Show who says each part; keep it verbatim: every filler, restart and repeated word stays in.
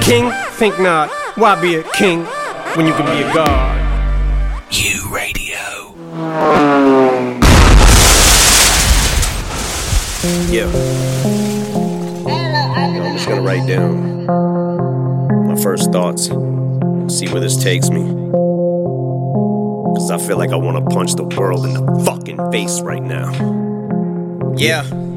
Speaker 1: king? Think not. Why be a king when you can be a god?
Speaker 2: You Radio.
Speaker 3: Yeah. You know, I'm just gonna write down my first thoughts, see where this takes me. Cause I feel like I wanna punch the world in the fucking face right now. Yeah.